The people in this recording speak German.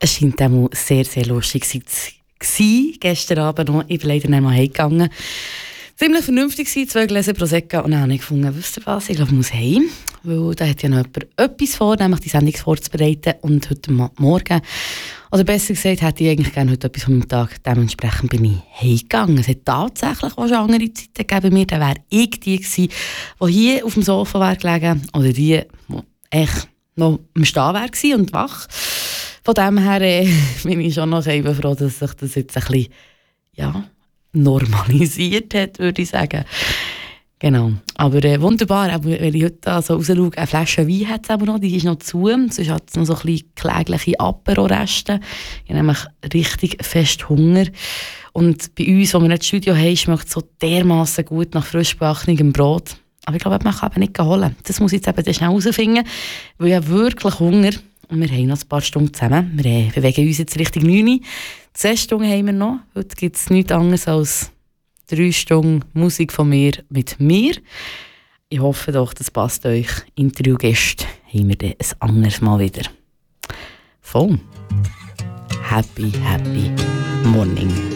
Es scheint auch sehr, sehr lustig zu sein. Gestern Abend noch. Ich bin leider nicht mal heimgegangen. Ziemlich vernünftig gewesen, 2 Gläser Prosecco und dann habe ich gefunden, wisst ihr was, ich glaube, ich muss heim, weil da hat ja noch jemand etwas vor, nämlich die Sendung vorzubereiten und heute Morgen, oder besser gesagt, hätte ich eigentlich gerne heute etwas von meinem Tag, dementsprechend bin ich heimgegangen. Es hat tatsächlich auch schon andere Zeiten gegeben bei mir, da wäre ich die gewesen, die hier auf dem Sofa wäre gelegen, oder die echt noch am Stehen wäre gewesen und wach. Von dem her bin ich schon noch eben froh, dass sich das jetzt ein bisschen, ja, normalisiert hat, würde ich sagen. Genau. Aber wunderbar, aber wenn ich heute so rausschaue, eine Flasche Wein hat es aber noch, die ist noch zu. Sonst hat es noch so ein bisschen klägliche Apero-Reste. Ich habe nämlich richtig fest Hunger. Und bei uns, wo wir nicht das Studio haben, schmeckt es so dermassen gut nach frisch gebackenem Brot. Aber ich glaube, man kann eben nicht holen. Das muss ich jetzt eben schnell herausfinden, weil ich habe wirklich Hunger. Und wir haben noch ein paar Stunden zusammen. Wir bewegen uns jetzt Richtung 9 Uhr. 10 Stunden haben wir noch. Heute gibt es nichts anderes als 3 Stunden Musik von mir mit mir. Ich hoffe doch, das passt euch. Interviewgäste haben wir dann ein anderes Mal wieder. Voll. Happy, happy morning.